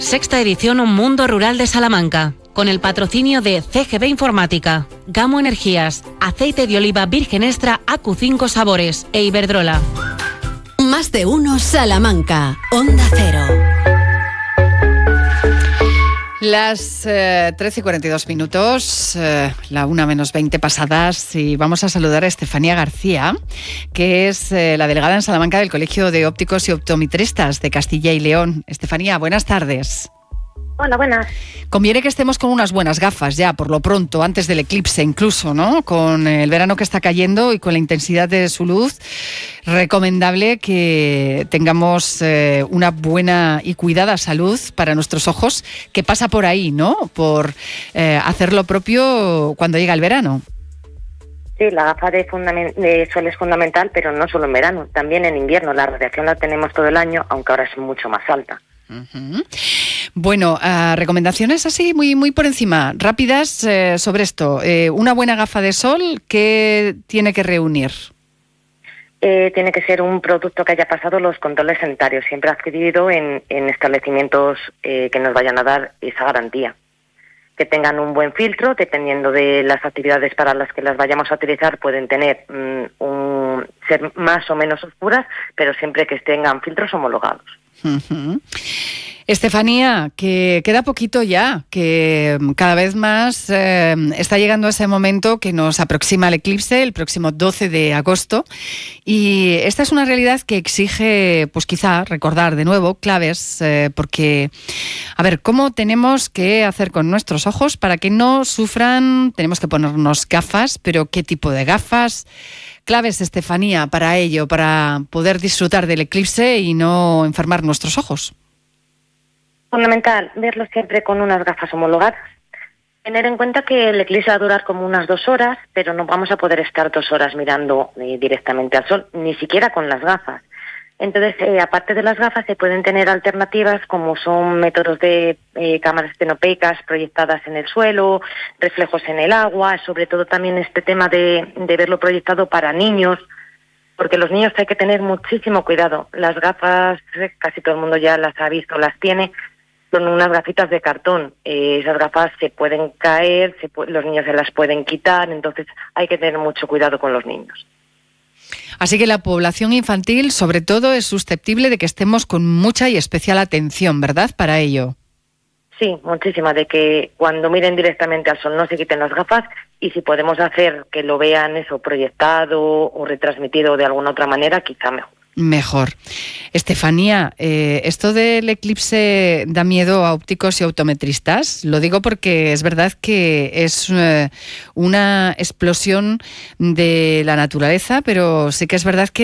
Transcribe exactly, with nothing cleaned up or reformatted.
Sexta edición Mundo Rural de Salamanca, con el patrocinio de C G B Informática, Gamo Energías, Aceite de Oliva Virgen Extra A Q cinco Sabores e Iberdrola. Más de uno Salamanca, Onda Cero. Las eh, trece y cuarenta y dos minutos, eh, la una menos veinte pasadas, y vamos a saludar a Estefanía García, que es eh, la delegada en Salamanca del Colegio de Ópticos y Optometristas de Castilla y León. Estefanía, buenas tardes. Hola, buenas. Conviene que estemos con unas buenas gafas ya, por lo pronto, antes del eclipse incluso, ¿no? Con el verano que está cayendo y con la intensidad de su luz, recomendable que tengamos eh, una buena y cuidada salud para nuestros ojos, que pasa por ahí, ¿no? Por eh, hacer lo propio cuando llega el verano. Sí, la gafa de, fundament- de sol es fundamental, pero no solo en verano, también en invierno. La radiación la tenemos todo el año, aunque ahora es mucho más alta. Uh-huh. Bueno, uh, recomendaciones así muy muy por encima, rápidas eh, sobre esto. Eh, una buena gafa de sol, ¿qué tiene que reunir? Eh, tiene que ser un producto que haya pasado los controles sanitarios, siempre adquirido en, en establecimientos eh, que nos vayan a dar esa garantía. Que tengan un buen filtro, dependiendo de las actividades para las que las vayamos a utilizar, pueden tener mm, un, ser más o menos oscuras, pero siempre que tengan filtros homologados. Uh-huh. Estefanía, que queda poquito ya, que cada vez más eh, está llegando ese momento que nos aproxima el eclipse, el próximo doce de agosto, y esta es una realidad que exige, pues quizá, recordar de nuevo claves, eh, porque, a ver, ¿cómo tenemos que hacer con nuestros ojos para que no sufran? Tenemos que ponernos gafas, pero ¿qué tipo de gafas? Claves, Estefanía, para ello, para poder disfrutar del eclipse y no enfermar nuestros ojos. Fundamental, verlo siempre con unas gafas homologadas. Tener en cuenta que el eclipse va a durar como unas dos horas, pero no vamos a poder estar dos horas mirando eh, directamente al sol, ni siquiera con las gafas. Entonces, eh, aparte de las gafas, se pueden tener alternativas como son métodos de eh, cámaras estenopeicas proyectadas en el suelo, reflejos en el agua, sobre todo también este tema de, de verlo proyectado para niños, porque los niños hay que tener muchísimo cuidado. Las gafas, casi todo el mundo ya las ha visto, las tiene, son unas gafitas de cartón. Eh, esas gafas se pueden caer, se pu- los niños se las pueden quitar, entonces hay que tener mucho cuidado con los niños. Así que la población infantil, sobre todo, es susceptible de que estemos con mucha y especial atención, ¿verdad?, para ello. Sí, muchísima, de que cuando miren directamente al sol no se quiten las gafas, y si podemos hacer que lo vean eso proyectado o retransmitido de alguna otra manera, quizá mejor. Mejor. Estefanía, eh, esto del eclipse da miedo a ópticos y optometristas. Lo digo porque es verdad que es eh, una explosión de la naturaleza, pero sí que es verdad que